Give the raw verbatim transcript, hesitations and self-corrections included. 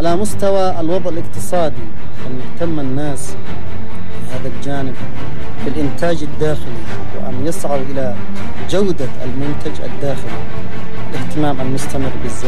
على مستوى الوضع الاقتصادي، أن يهتم الناس بهذا الجانب بالإنتاج الداخلي، وأن يسعوا إلى جودة المنتج الداخلي. الاهتمام المستمر بالزراعة